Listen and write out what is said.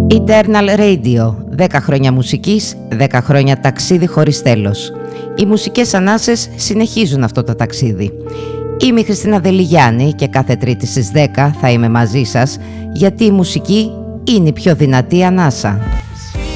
Eternal Radio, 10 χρόνια μουσικής, 10 χρόνια ταξίδι χωρίς τέλος. Οι μουσικές ανάσες συνεχίζουν αυτό το ταξίδι. Είμαι η Χριστίνα Δελιγιάννη και κάθε Τρίτη στις 10 θα είμαι μαζί σας, γιατί η μουσική είναι η πιο δυνατή ανάσα.